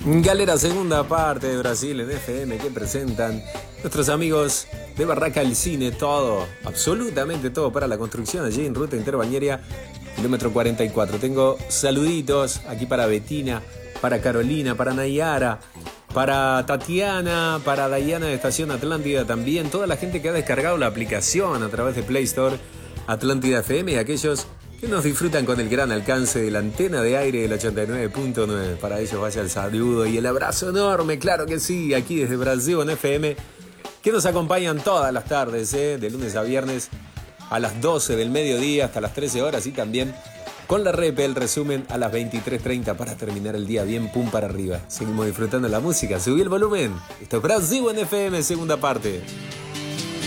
Galera, segunda parte de Brasil en FM que presentan nuestros amigos de Barraca El Cine. Todo, absolutamente todo para la construcción allí en Ruta Interbañaria, kilómetro 44. Tengo saluditos aquí para Betina, para Carolina, para Nayara, para Tatiana, para Dayana de Estación Atlántida también. Toda la gente que ha descargado la aplicación a través de Play Store Atlántida FM y aquellos que nos disfrutan con el gran alcance de la antena de aire del 89.9. Para ellos vaya el saludo y el abrazo enorme, claro que sí, aquí desde Brasil en FM, que nos acompañan todas las tardes, de lunes a viernes, a las 12 del mediodía hasta las 13 horas y también con la rep, el resumen a las 23:30 para terminar el día bien pum para arriba. Seguimos disfrutando la música, subí el volumen. Esto es Brasil en FM, segunda parte.